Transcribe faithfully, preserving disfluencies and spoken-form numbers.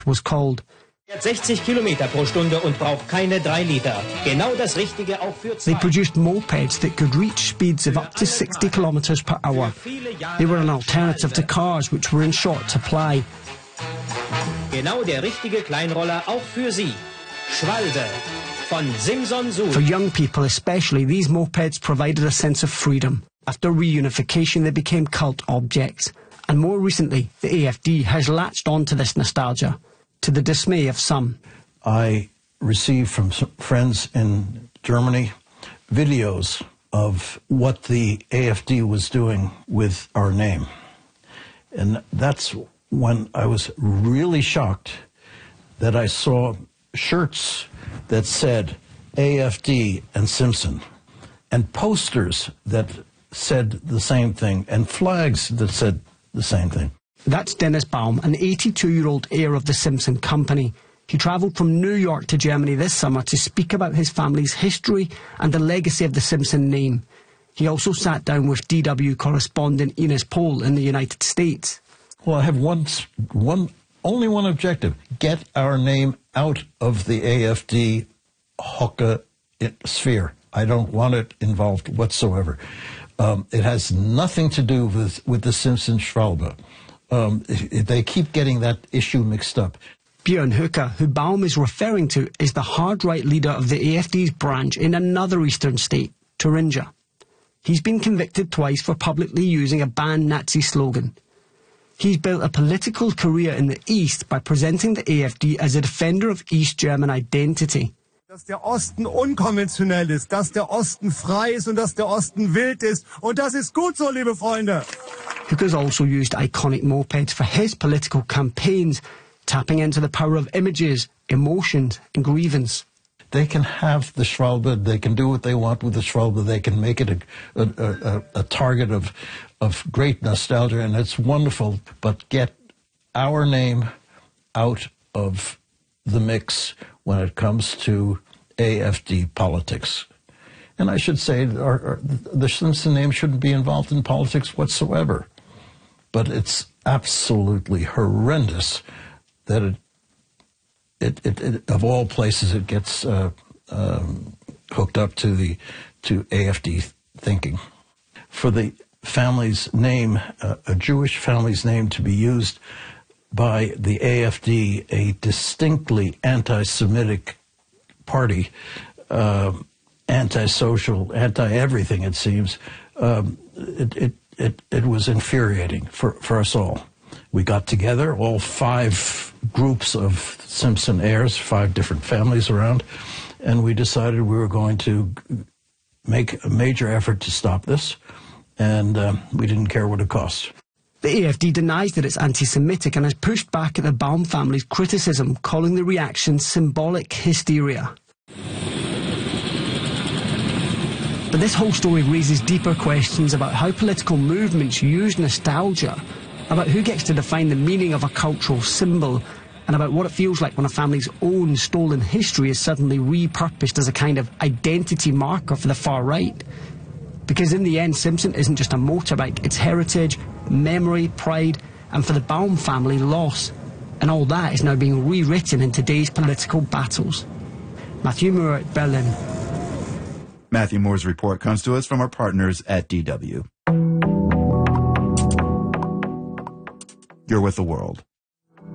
was called. sechzig Kilometer pro Stunde und braucht keine drei Liter. Genau das Richtige auch für They produced mopeds that could reach speeds of up to sixty kilometers per hour. They were an alternative to cars, which were in short supply. Genau der richtige Kleinroller auch für Sie. Schwalbe von Simson Sud. For young people especially, these mopeds provided a sense of freedom. After reunification, they became cult objects. And more recently, the A F D has latched onto this nostalgia, to the dismay of some. I received from some friends in Germany videos of what the A F D was doing with our name. And that's when I was really shocked that I saw shirts that said A F D and Simpson, and posters that said the same thing, and flags that said the same thing. That's Dennis Baum, an eighty-two-year-old heir of the Simpson Company. He travelled from New York to Germany this summer to speak about his family's history and the legacy of the Simpson name. He also sat down with D W correspondent Ines Pohl in the United States. Well, I have one, one, only one objective: get our name out of the A F D Hokke sphere. I don't want it involved whatsoever. Um, it has nothing to do with, with the Simpson Schwalbe. Um, they keep getting that issue mixed up. Björn Höcke, who Baum is referring to, is the hard-right leader of the A F D's branch in another eastern state, Thuringia. He's been convicted twice for publicly using a banned Nazi slogan. He's built a political career in the East by presenting the A F D as a defender of East German identity. Dass der Osten unkonventionell ist, dass der Osten frei ist und dass der Osten wild ist. Und das ist gut so, liebe Freunde. Höcke's also used iconic mopeds for his political campaigns, tapping into the power of images, emotions and grievance. They can have the Schwalbe, they can do what they want with the Schwalbe, they can make it a, a, a, a target of, of great nostalgia, and it's wonderful, but get our name out of the mix when it comes to A F D politics. And I should say our, our, the Simpson name shouldn't be involved in politics whatsoever. But it's absolutely horrendous that it, it, it, it of all places, it gets uh, um, hooked up to the to A F D thinking. For the family's name, uh, a Jewish family's name, to be used by the A F D, a distinctly anti-Semitic party, uh, anti-social, anti-everything, it seems, um, it, it, it, it was infuriating for, for us all. We got together, all five groups of Simpson heirs, five different families around, and we decided we were going to make a major effort to stop this, and uh, we didn't care what it cost. The A F D denies that it's anti-Semitic and has pushed back at the Baum family's criticism, calling the reaction symbolic hysteria. But this whole story raises deeper questions about how political movements use nostalgia, about who gets to define the meaning of a cultural symbol, and about what it feels like when a family's own stolen history is suddenly repurposed as a kind of identity marker for the far right. Because in the end, Simpson isn't just a motorbike, it's heritage, memory, pride, and for the Baum family, loss. And all that is now being rewritten in today's political battles. Matthew Moore at Berlin. Matthew Moore's report comes to us from our partners at D W. You're with the world.